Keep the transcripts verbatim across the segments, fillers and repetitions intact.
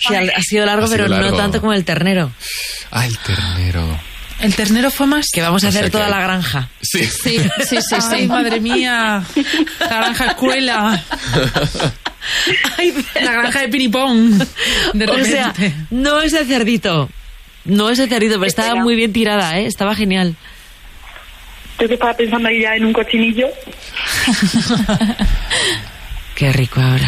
Sí, ha sido largo, pero sido largo. no tanto como el ternero. Ah, el ternero. El ternero fue más... Que vamos a O sea hacer toda que- la granja. Sí. Sí, sí, sí, Ay, sí. madre mía. La granja escuela. La granja de piripón. De O repente. sea, no ese cerdito. No ese cerdito, pero estaba Espera. muy bien tirada, ¿eh? Estaba genial. Yo que estaba pensando ahí ya en un cochinillo. Qué rico ahora.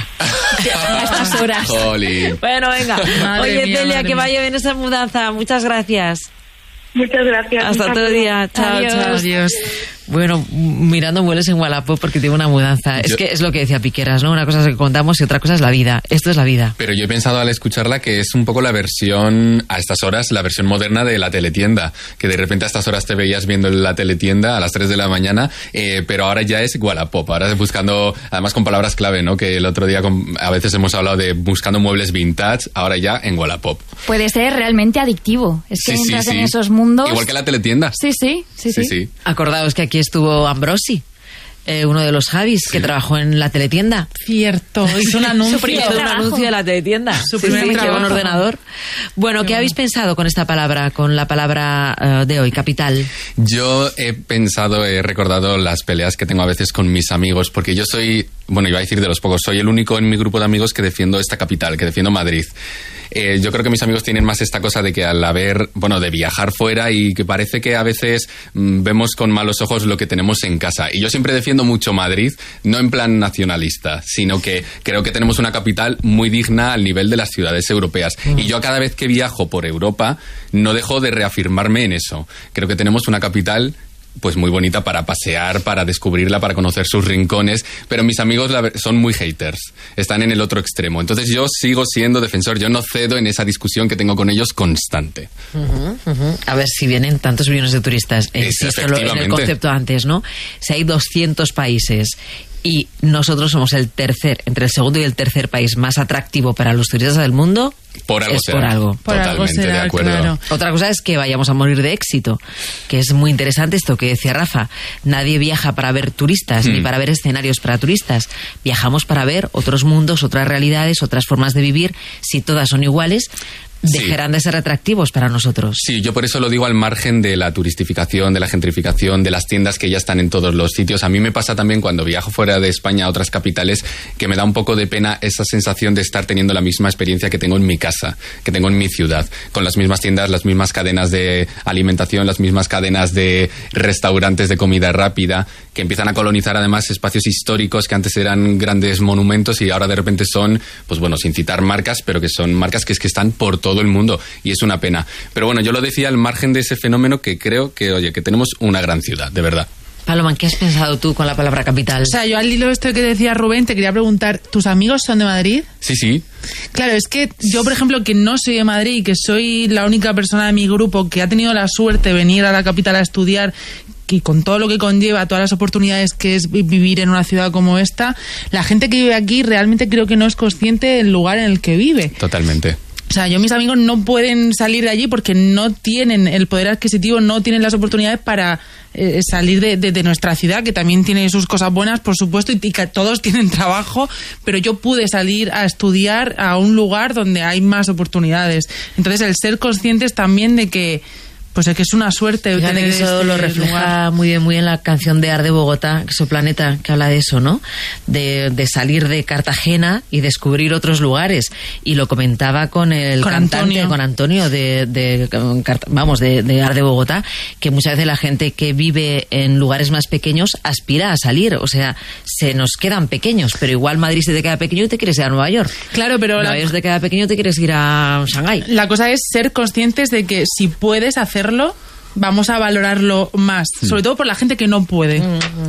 A estas horas. Jolín. Bueno, venga. Madre Oye, mía, Celia, madre que mía. vaya bien esa mudanza. Muchas gracias. Muchas gracias. Hasta Un otro saludo. día. Chao, Adiós. chao. Adiós. Bueno, mirando muebles en Wallapop porque tiene una mudanza. Es Yo- que es lo que decía Piqueras, ¿no? Una cosa es lo que contamos y otra cosa es la vida. Esto es la vida. Pero yo he pensado al escucharla que es un poco la versión, a estas horas, la versión moderna de la teletienda. Que de repente a estas horas te veías viendo la teletienda a las tres de la mañana, eh, pero ahora ya es Wallapop. Ahora es buscando, además con palabras clave, ¿no? Que el otro día con- a veces hemos hablado de buscando muebles vintage, ahora ya en Wallapop. Puede ser realmente adictivo. Es que Sí, sí, entras sí. en esos mundos. Igual que la teletienda. Sí, sí, sí, sí. Sí, sí. Acordaos que aquí estuvo Ambrosi, eh, uno de los Javis, que trabajó en la teletienda. Cierto. Hizo un anuncio. Hizo un trabajo. anuncio de la teletienda. Su Sí, primer sí, lleva un trabajo. ordenador. Bueno, ¿qué habéis pensado con esta palabra, con la palabra eh, de hoy, capital? Yo he pensado, he recordado las peleas que tengo a veces con mis amigos, porque yo soy, bueno, iba a decir de los pocos, soy el único en mi grupo de amigos que defiendo esta capital, que defiendo Madrid. Eh, yo creo que mis amigos tienen más esta cosa de que al haber, bueno, de viajar fuera y que parece que a veces mm, vemos con malos ojos lo que tenemos en casa. Y yo siempre defiendo mucho Madrid, no en plan nacionalista, sino que creo que tenemos una capital muy digna al nivel de las ciudades europeas. Y yo cada vez que viajo por Europa no dejo de reafirmarme en eso. Creo que tenemos una capital pues muy bonita para pasear, para descubrirla, para conocer sus rincones, pero mis amigos la ver- son muy haters, están en el otro extremo. Entonces yo sigo siendo defensor, yo no cedo en esa discusión que tengo con ellos constante. Ujú, ujú. A ver, si vienen tantos millones de turistas, eh, Es, insisto en lo- en el efectivamente. concepto antes, ¿no? Si hay doscientos países y nosotros somos el tercer, entre el segundo y el tercer país más atractivo para los turistas del mundo, Por algo es será. por algo. Por algo Totalmente será, de acuerdo. claro. Otra cosa es que vayamos a morir de éxito, que es muy interesante esto que decía Rafa. Nadie viaja para ver turistas, Hmm. ni para ver escenarios para turistas. Viajamos para ver otros mundos, otras realidades, otras formas de vivir. Si todas son iguales, Sí. dejarán de ser atractivos para nosotros. Sí, yo por eso lo digo al margen de la turistificación, de la gentrificación, de las tiendas que ya están en todos los sitios. A mí me pasa también cuando viajo fuera de España a otras capitales que me da un poco de pena esa sensación de estar teniendo la misma experiencia que tengo en mi casa, que tengo en mi ciudad, con las mismas tiendas, las mismas cadenas de alimentación, las mismas cadenas de restaurantes de comida rápida, que empiezan a colonizar además espacios históricos que antes eran grandes monumentos y ahora de repente son, pues bueno, sin citar marcas, pero que son marcas que es que están por todo el mundo y es una pena. Pero bueno, yo lo decía al margen de ese fenómeno que creo que, oye, que tenemos una gran ciudad, de verdad. Paloma, ¿qué has pensado tú con la palabra capital? O sea, yo al hilo de esto que decía Rubén, te quería preguntar, ¿tus amigos son de Madrid? Sí, sí. Claro, es que yo, por ejemplo, que no soy de Madrid, que soy la única persona de mi grupo que ha tenido la suerte de venir a la capital a estudiar y con todo lo que conlleva, todas las oportunidades que es vi- vivir en una ciudad como esta, la gente que vive aquí realmente creo que no es consciente del lugar en el que vive. Totalmente. O sea, yo mis amigos no pueden salir de allí porque no tienen el poder adquisitivo, no tienen las oportunidades para eh, salir de, de- de nuestra ciudad, que también tiene sus cosas buenas, por supuesto, y, y que todos tienen trabajo, pero yo pude salir a estudiar a un lugar donde hay más oportunidades. Entonces, el ser conscientes también de que pues es que es una suerte Fíjate tener que eso este lo refleja lugar. muy bien, muy bien la canción de Ar de Bogotá, Exoplaneta, que habla de eso, ¿no? De, de salir de Cartagena y descubrir otros lugares. Y lo comentaba con el Con cantante, Antonio. con Antonio, de, de, Cart- vamos, de, de Ar de Bogotá, que muchas veces la gente que vive en lugares más pequeños aspira a salir. O sea, se nos quedan pequeños, pero igual Madrid se te queda pequeño y te quieres ir a Nueva York. Claro, pero Nueva la- York se te queda pequeño y te quieres ir a Shanghái. La cosa es ser conscientes de que si puedes hacerlo, vamos a valorarlo más, sobre todo por la gente que no puede.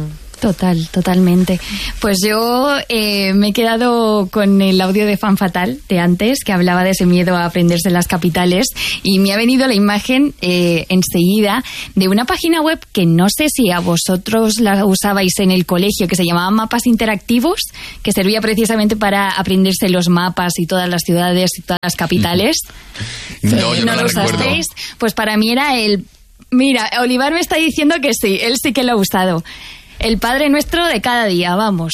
Total, totalmente. Pues yo eh, me he quedado con el audio de Fan Fatal de antes, que hablaba de ese miedo a aprenderse las capitales, y me ha venido la imagen eh, enseguida de una página web que no sé si a vosotros la usabais en el colegio, que se llamaba Mapas Interactivos, que servía precisamente para aprenderse los mapas y todas las ciudades y todas las capitales. No, yo no, ¿No la lo recuerdo. usasteis? Pues para mí era el... Mira, Olivar me está diciendo que sí, él sí que lo ha usado. El Padre Nuestro de cada día, vamos.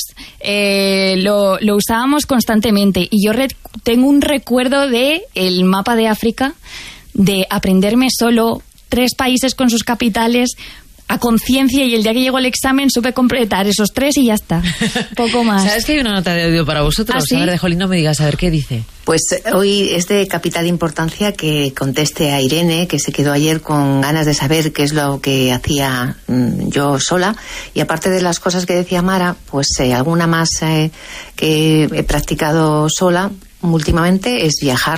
Eh, lo, lo usábamos constantemente y yo re- tengo un recuerdo de el mapa de África, de aprenderme solo tres países con sus capitales a conciencia, y el día que llegó el examen supe completar esos tres y ya está. Poco más. ¿Sabes que hay una nota de audio para vosotros? ¿Ah, sí? A ver, de Jolín, no me digas, a ver qué dice. Pues hoy es de capital importancia que conteste a Irene, que se quedó ayer con ganas de saber qué es lo que hacía mmm, yo sola. Y aparte de las cosas que decía Mara, pues eh, alguna más eh, que he practicado sola últimamente es viajar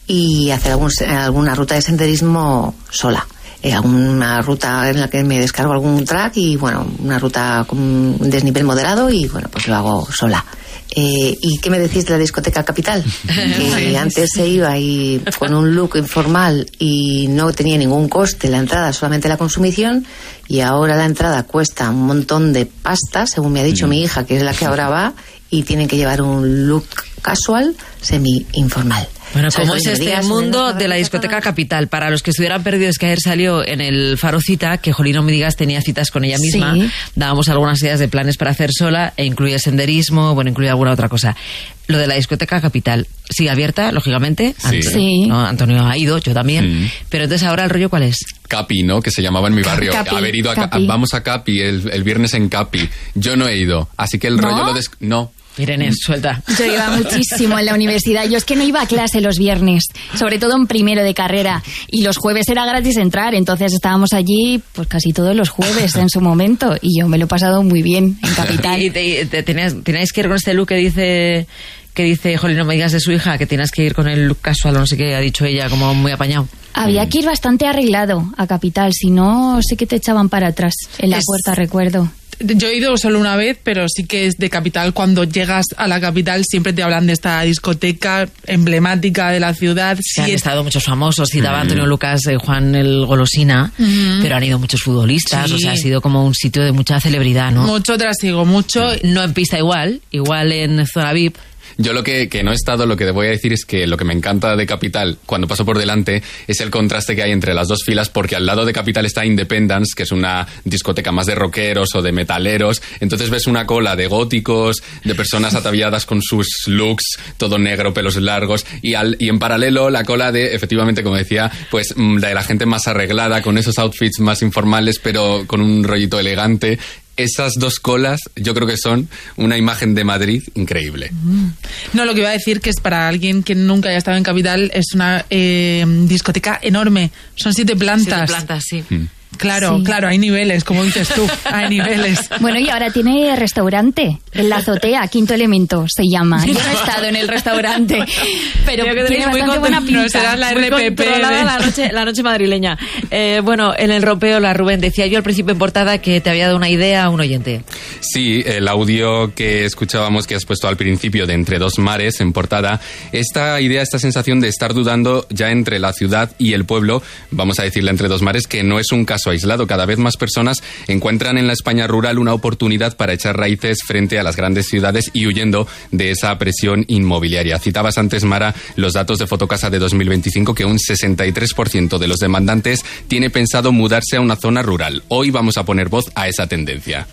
y hacer algún, alguna ruta de senderismo sola. Eh, una ruta en la que me descargo algún track y bueno, una ruta con un desnivel moderado y bueno, pues lo hago sola. Eh, ¿Y qué me decís de la discoteca Capital? Que antes se iba ahí con un look informal y no tenía ningún coste la entrada, solamente la consumición, y ahora la entrada cuesta un montón de pasta, según me ha dicho mm. mi hija, que es la que ahora va, y tienen que llevar un look casual semi-informal. Bueno, ¿cómo es este mundo de la discoteca Capital? Para los que estuvieran perdidos, que ayer salió en el Farocita, que Jolín, no me digas, tenía citas con ella misma. Sí. Dábamos algunas ideas de planes para hacer sola, e incluía senderismo, bueno, incluía alguna otra cosa. Lo de la discoteca Capital, sigue abierta, lógicamente. Sí. Antonio, sí. ¿no? Antonio ha ido, yo también. Mm. Pero entonces ahora el rollo, ¿cuál es? Capi, ¿no? Que se llamaba en mi barrio. Capi, Haber ido a, Capi. vamos a Capi el, el viernes en Capi. Yo no he ido, así que el ¿No? rollo lo des... No. Irene, suelta. Yo iba muchísimo en la universidad. Yo es que no iba a clase los viernes, sobre todo en primero de carrera. Y los jueves era gratis entrar, entonces estábamos allí pues casi todos los jueves en su momento. Y yo me lo he pasado muy bien en Capital. ¿Y te, te, tenías, teníais que ir con este look que dice... que dice, Jolín, no me digas de su hija, que tienes que ir con el look casual o no sé qué, ha dicho ella, como muy apañado? Había que ir bastante arreglado a Capital, si no, sí que te echaban para atrás en la Es... puerta, recuerdo. Yo he ido solo una vez, pero sí que es de Capital. Cuando llegas a la capital siempre te hablan de esta discoteca emblemática de la ciudad. Sí, sí han es... estado muchos famosos, citaba Antonio Lucas, eh, Juan el Golosina, uh-huh. pero han ido muchos futbolistas, sí. O sea, ha sido como un sitio de mucha celebridad, ¿no? Mucho trasiego, mucho... No en pista igual, igual en zona V I P. Yo lo que, que no he estado, lo que te voy a decir es que lo que me encanta de Capital, cuando paso por delante, es el contraste que hay entre las dos filas, porque al lado de Capital está Independence, que es una discoteca más de rockeros o de metaleros. Entonces ves una cola de góticos, de personas ataviadas con sus looks, todo negro, pelos largos, y, al, y en paralelo la cola de, efectivamente, como decía, pues de la gente más arreglada, con esos outfits más informales, pero con un rollito elegante. Esas dos colas yo creo que son una imagen de Madrid increíble. No, lo que iba a decir que es para alguien que nunca haya estado en Capital, es una eh, discoteca enorme. Son siete plantas. Siete plantas, sí. Mm. Claro, sí. claro, hay niveles, como dices tú, hay niveles. Bueno, y ahora tiene restaurante en la azotea, Quinto Elemento se llama. Yo no he estado en el restaurante, pero tiene bastante buena pinta. No serás la muy R P P. Controlada la noche, la noche madrileña. Eh, bueno, en el ropeo, la Rubén, decía yo al principio en portada que te había dado una idea a un oyente. Sí, el audio que escuchábamos, que has puesto al principio de Entre dos mares en portada, esta idea, esta sensación de estar dudando ya entre la ciudad y el pueblo, vamos a decirle Entre dos mares, que no es un caso aislado. Cada vez más personas encuentran en la España rural una oportunidad para echar raíces frente a las grandes ciudades y huyendo de esa presión inmobiliaria. Citabas antes, Mara, los datos de Fotocasa de dos mil veinticinco, que un sesenta y tres por ciento de los demandantes tiene pensado mudarse a una zona rural. Hoy vamos a poner voz a esa tendencia.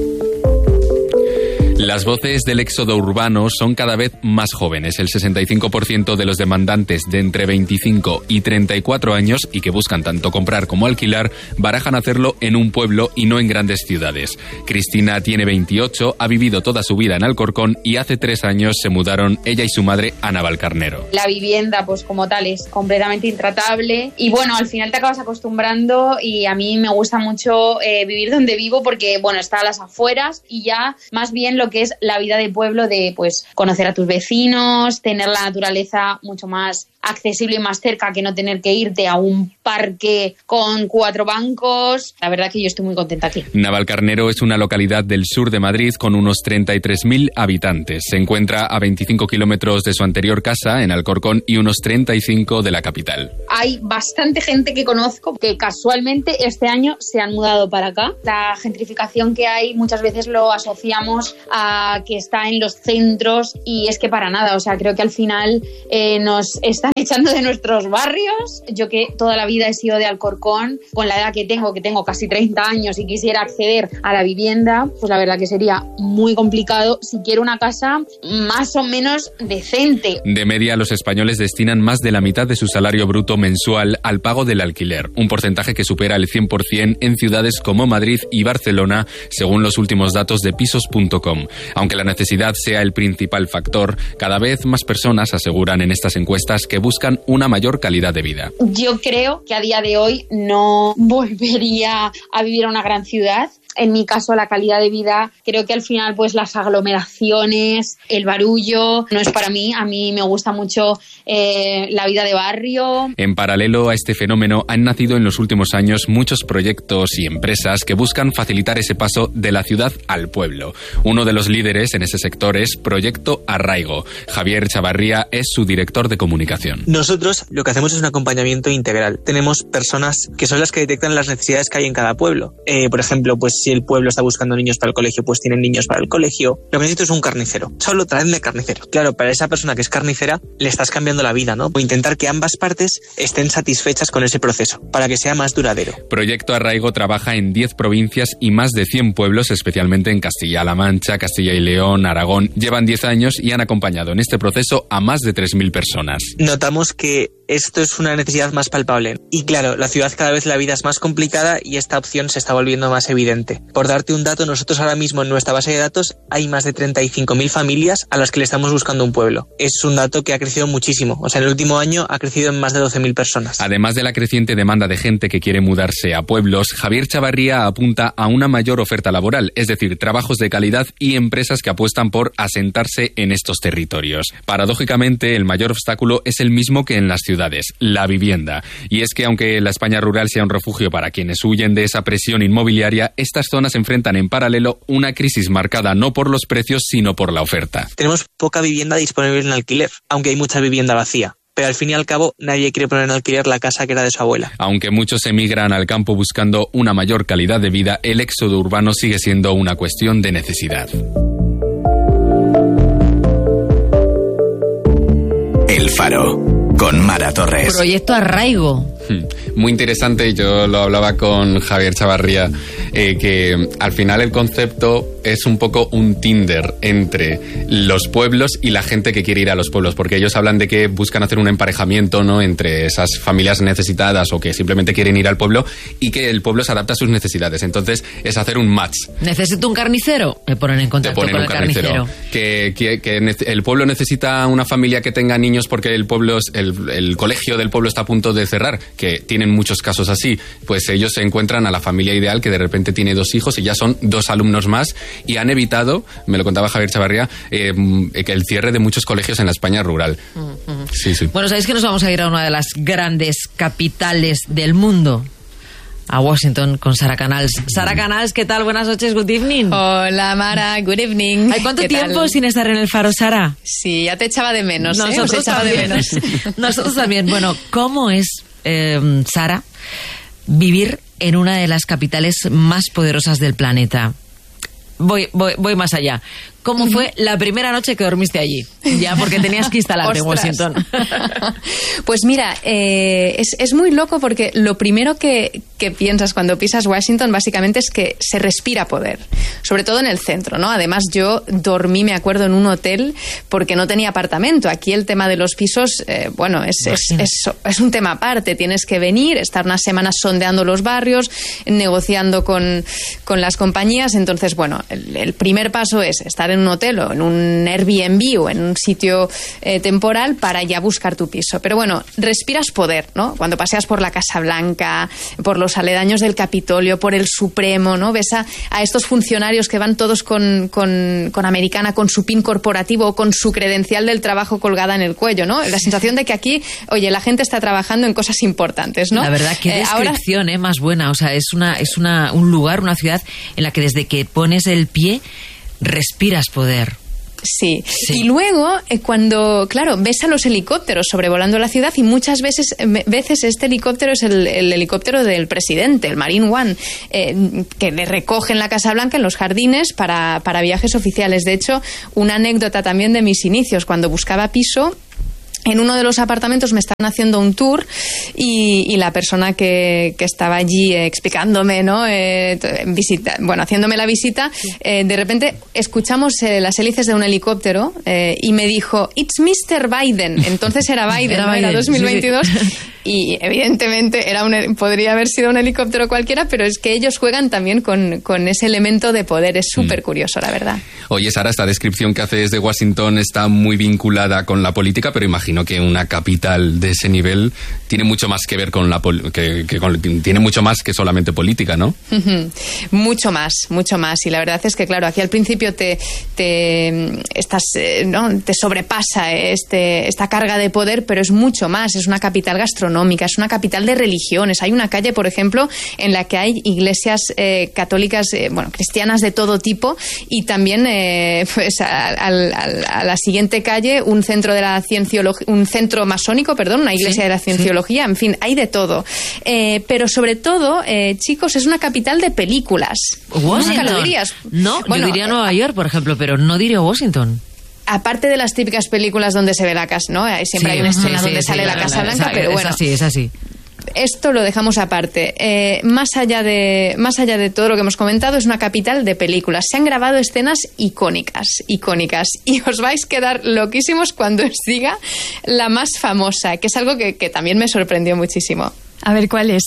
Las voces del éxodo urbano son cada vez más jóvenes. El sesenta y cinco por ciento de los demandantes de entre veinticinco y treinta y cuatro años y que buscan tanto comprar como alquilar barajan hacerlo en un pueblo y no en grandes ciudades. Cristina tiene veintiocho, ha vivido toda su vida en Alcorcón y hace tres años se mudaron ella y su madre a Navalcarnero. La vivienda, pues como tal, es completamente intratable y bueno, al final te acabas acostumbrando y a mí me gusta mucho eh, vivir donde vivo porque, bueno, está a las afueras y ya más bien lo que es la vida de pueblo, de pues conocer a tus vecinos, tener la naturaleza mucho más accesible y más cerca, que no tener que irte a un parque con cuatro bancos. La verdad que yo estoy muy contenta aquí. Navalcarnero es una localidad del sur de Madrid con unos treinta y tres mil habitantes. Se encuentra a veinticinco kilómetros de su anterior casa, en Alcorcón, y unos treinta y cinco de la capital. Hay bastante gente que conozco que casualmente este año se han mudado para acá. La gentrificación que hay muchas veces lo asociamos a a que está en los centros, y es que para nada, o sea, creo que al final eh, nos están echando de nuestros barrios. Yo que toda la vida he sido de Alcorcón, con la edad que tengo, que tengo casi treinta años, y quisiera acceder a la vivienda, pues la verdad que sería muy complicado si quiero una casa más o menos decente. De media, los españoles destinan más de la mitad de su salario bruto mensual al pago del alquiler, un porcentaje que supera el cien por ciento en ciudades como Madrid y Barcelona, según los últimos datos de pisos punto com. Aunque la necesidad sea el principal factor, cada vez más personas aseguran en estas encuestas que buscan una mayor calidad de vida. Yo creo que a día de hoy no volvería a vivir a una gran ciudad. En mi caso, la calidad de vida, creo que al final pues las aglomeraciones, el barullo, no es para mí. A mí me gusta mucho eh, la vida de barrio. En paralelo a este fenómeno, han nacido en los últimos años muchos proyectos y empresas que buscan facilitar ese paso de la ciudad al pueblo. Uno de los líderes en ese sector es Proyecto Arraigo. Javier Chavarría es su director de comunicación. Nosotros lo que hacemos es un acompañamiento integral. Tenemos personas que son las que detectan las necesidades que hay en cada pueblo. Eh, por ejemplo, pues si el pueblo está buscando niños para el colegio, pues tienen niños para el colegio. Lo que necesito es un carnicero. Solo traedme carnicero. Claro, para esa persona que es carnicera, le estás cambiando la vida, ¿no? O intentar que ambas partes estén satisfechas con ese proceso, para que sea más duradero. Proyecto Arraigo trabaja en diez provincias y más de cien pueblos, especialmente en Castilla-La Mancha, Castilla y León, Aragón. Llevan diez años y han acompañado en este proceso a más de tres mil personas. Notamos que esto es una necesidad más palpable. Y claro, la ciudad cada vez la vida es más complicada y esta opción se está volviendo más evidente. Por darte un dato, nosotros ahora mismo en nuestra base de datos hay más de treinta y cinco mil familias a las que le estamos buscando un pueblo. Es un dato que ha crecido muchísimo. O sea, en el último año ha crecido en más de doce mil personas. Además de la creciente demanda de gente que quiere mudarse a pueblos, Javier Chavarría apunta a una mayor oferta laboral, es decir, trabajos de calidad y empresas que apuestan por asentarse en estos territorios. Paradójicamente, el mayor obstáculo es el mismo que en las ciudades, la vivienda. Y es que aunque la España rural sea un refugio para quienes huyen de esa presión inmobiliaria, estas zonas enfrentan en paralelo una crisis marcada no por los precios, sino por la oferta. Tenemos poca vivienda disponible en alquiler, aunque hay mucha vivienda vacía. Pero al fin y al cabo, nadie quiere poner en alquiler la casa que era de su abuela. Aunque muchos emigran al campo buscando una mayor calidad de vida, el éxodo urbano sigue siendo una cuestión de necesidad. El Faro, con Mara Torres. Proyecto Arraigo. Muy interesante, yo lo hablaba con Javier Chavarría, eh, que al final el concepto es un poco un Tinder entre los pueblos y la gente que quiere ir a los pueblos, porque ellos hablan de que buscan hacer un emparejamiento, ¿no?, entre esas familias necesitadas o que simplemente quieren ir al pueblo y que el pueblo se adapta a sus necesidades. Entonces es hacer un match. ¿Necesito un carnicero? Me ponen en contacto ponen con un el carnicero. carnicero. Que, que, que el pueblo necesita una familia que tenga niños porque el pueblo, el, el colegio del pueblo está a punto de cerrar, que tienen muchos casos así. Pues ellos se encuentran a la familia ideal que de repente tiene dos hijos y ya son dos alumnos más y han evitado, me lo contaba Javier Chavarría, eh, que el cierre de muchos colegios en la España rural. Uh-huh. Sí, sí. Bueno, sabéis que nos vamos a ir a una de las grandes capitales del mundo, a Washington, con Sara Canals. Sara Canals, ¿qué tal? Buenas noches, good evening. Hola, Mara, good evening. ¿Hay cuánto ¿Qué tiempo tal? sin estar en el Faro, Sara? Sí, ya te echaba de menos, ¿eh? Nosotros Os echaba también. de menos. Nosotros también. Bueno, ¿cómo es, eh, Sara, vivir en una de las capitales más poderosas del planeta? Voy, voy, voy más allá. ¿Cómo fue la primera noche que dormiste allí? Ya, porque tenías que instalarte en Washington. Pues mira, eh, es, es muy loco porque lo primero que, que piensas cuando pisas Washington básicamente es que se respira poder, sobre todo en el centro, ¿no? Además yo dormí, me acuerdo, en un hotel porque no tenía apartamento. Aquí el tema de los pisos, eh, bueno, es, es, es, es un tema aparte. Tienes que venir, estar unas semanas sondeando los barrios, negociando con, con las compañías. Entonces, bueno, el, el primer paso es estar en un hotel o en un Airbnb o en un sitio eh, temporal para ya buscar tu piso. Pero bueno, respiras poder, ¿no? Cuando paseas por la Casa Blanca, por los aledaños del Capitolio, por el Supremo, ¿no? Ves a, a estos funcionarios que van todos con, con, con americana, con su pin corporativo o con su credencial del trabajo colgada en el cuello, ¿no? La sensación de que aquí, oye, la gente está trabajando en cosas importantes, ¿no? La verdad, qué Eh, descripción, ahora... eh, más buena. O sea, es una, es una, un lugar, una ciudad en la que desde que pones el pie respiras poder. Sí. sí, y luego eh, cuando, claro, ves a los helicópteros sobrevolando la ciudad y muchas veces veces este helicóptero es el, el helicóptero del presidente, el Marine One, eh, que le recogen la Casa Blanca en los jardines para, para viajes oficiales. De hecho, una anécdota también de mis inicios, cuando buscaba piso, en uno de los apartamentos me estaban haciendo un tour y, y la persona que, que estaba allí eh, explicándome, ¿no? Eh, visita, bueno, haciéndome la visita, eh, de repente escuchamos eh, las hélices de un helicóptero eh, y me dijo, "It's mister Biden". Entonces era Biden, era, ¿no? Biden, era dos mil veintidós. Sí, sí. Y evidentemente era un, podría haber sido un helicóptero cualquiera, pero es que ellos juegan también con, con ese elemento de poder. Es súper curioso, la verdad. Oye, Sara, esta descripción que haces de Washington está muy vinculada con la política, pero imagino que una capital de ese nivel tiene mucho más que ver con la pol- que, que con, tiene mucho más que solamente política, ¿no? Uh-huh. Mucho más, mucho más. Y la verdad es que, claro, aquí al principio te te estás, eh, ¿no? te sobrepasa este esta carga de poder, pero es mucho más. Es una capital gastronómica, es una capital de religiones. Hay una calle, por ejemplo, en la que hay iglesias eh, católicas, eh, bueno, cristianas de todo tipo, y también, eh, pues, a, a, a la siguiente calle, un centro de la cienciología, un centro masónico, perdón, una iglesia sí, de la cienciología, sí. En fin, hay de todo. Eh, pero sobre todo, eh, chicos, es una capital de películas. Washington. Nunca lo dirías. No, bueno, yo diría Nueva York, por ejemplo, pero no diría Washington. Aparte de las típicas películas donde se ve la casa, ¿no? Siempre sí, hay una escena sí, donde sí, sale sí, la, la Casa la, Blanca, la, pero bueno. Es así, es así. Esto lo dejamos aparte. Eh, más allá de más allá de todo lo que hemos comentado, es una capital de películas. Se han grabado escenas icónicas, icónicas, y os vais a quedar loquísimos cuando os diga la más famosa, que es algo que, que también me sorprendió muchísimo. A ver, ¿cuál es?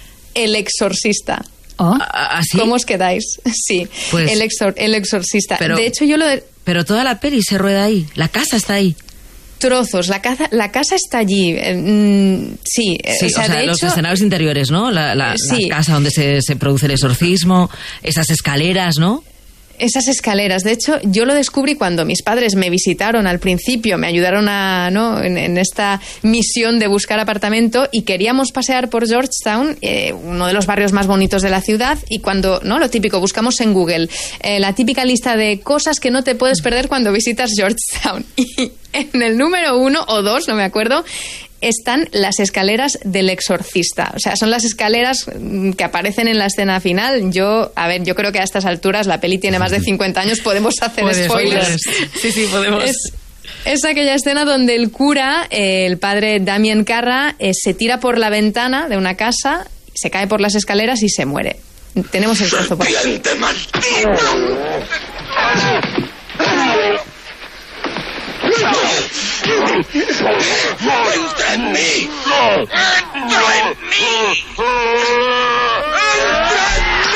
El Exorcista. ¿Oh? ¿Así? ¿Cómo os quedáis? Sí, pues, el, exor, el Exorcista. Pero, de hecho, yo lo de... Pero toda la peli se rueda ahí, la casa está ahí. Trozos, la casa, la casa está allí. Eh, mm, sí, sí, o sea, o sea de los hecho, escenarios interiores, ¿no? La, la, sí. la casa donde se, se produce el exorcismo, esas escaleras, ¿no? Esas escaleras. De hecho, yo lo descubrí cuando mis padres me visitaron al principio, me ayudaron a, ¿no? en, en esta misión de buscar apartamento, y queríamos pasear por Georgetown, eh, uno de los barrios más bonitos de la ciudad, y cuando, ¿no? Lo típico, buscamos en Google eh, la típica lista de cosas que no te puedes perder cuando visitas Georgetown. Y en el número uno o dos, no me acuerdo, están las escaleras del Exorcista. O sea, son las escaleras que aparecen en la escena final. Yo, a ver, yo creo que a estas alturas, la peli tiene más de cincuenta años, podemos hacer Puedes, spoilers. Puedes. Sí, sí, podemos. Es, es aquella escena donde el cura, eh, el padre Damien Carra, eh, se tira por la ventana de una casa, se cae por las escaleras y se muere. Tenemos el trozo por aquí. ¡Entra en mí! ¡Entra en mí! ¡Entra en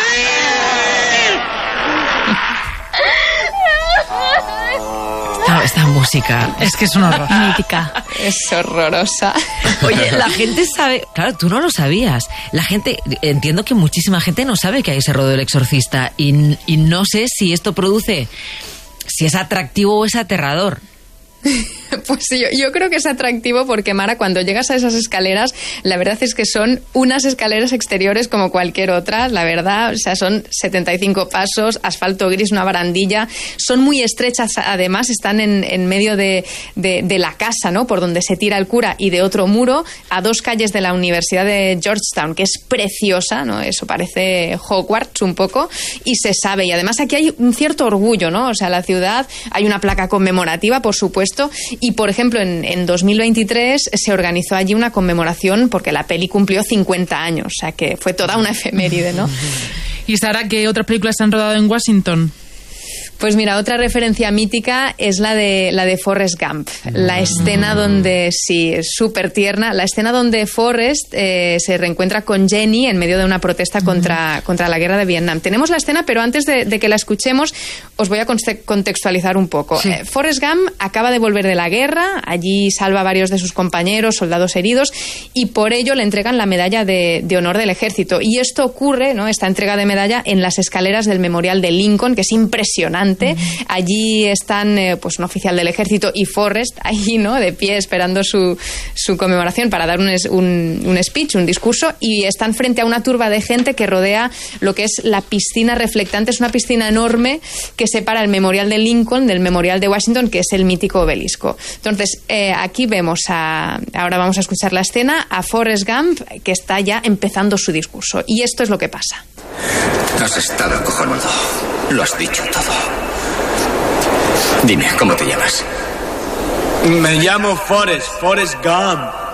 mí! Esta, esta música es que es una horror. Mítica. Es horrorosa. Oye, la gente sabe... Claro, tú no lo sabías. La gente... Entiendo que muchísima gente no sabe que hay ese rodeo del Exorcista, y, y no sé si esto produce... Si es atractivo o es aterrador. Pues sí, yo, yo creo que es atractivo porque, Mara, cuando llegas a esas escaleras, la verdad es que son unas escaleras exteriores como cualquier otra, la verdad, o sea, son setenta y cinco pasos, asfalto gris, una barandilla, son muy estrechas, además, están en, en medio de, de, de la casa, ¿no?, por donde se tira el cura, y de otro muro, a dos calles de la Universidad de Georgetown, que es preciosa, ¿no?, eso parece Hogwarts un poco, y se sabe, y además aquí hay un cierto orgullo, ¿no?, o sea, la ciudad, hay una placa conmemorativa, por supuesto, y por ejemplo en, en dos mil veintitrés se organizó allí una conmemoración porque la peli cumplió cincuenta años, o sea que fue toda una efeméride, ¿no? ¿Y Sara, qué otras películas se han rodado en Washington? Pues mira, otra referencia mítica es la de la de Forrest Gump. La escena donde, sí, es súper tierna, la escena donde Forrest eh, se reencuentra con Jenny en medio de una protesta contra, contra la guerra de Vietnam. Tenemos la escena, pero antes de, de que la escuchemos, os voy a contextualizar un poco. Sí. Eh, Forrest Gump acaba de volver de la guerra, allí salva a varios de sus compañeros, soldados heridos, y por ello le entregan la medalla de, de honor del ejército. Y esto ocurre, ¿no?, esta entrega de medalla, en las escaleras del Memorial de Lincoln, que es impresionante. gigante. Allí están eh, pues un oficial del ejército y Forrest ahí, ¿no?, de pie esperando su, su conmemoración para dar un, un, un speech, un discurso, y están frente a una turba de gente que rodea lo que es la piscina reflectante. Es una piscina enorme que separa el memorial de Lincoln del memorial de Washington, que es el mítico obelisco. Entonces, eh, aquí vemos a, ahora vamos a escuchar la escena, a Forrest Gump, que está ya empezando su discurso. Y esto es lo que pasa. Has estado cojonudo. Lo has dicho todo. Dime, ¿cómo te llamas? Me llamo Forrest, Forrest Gump.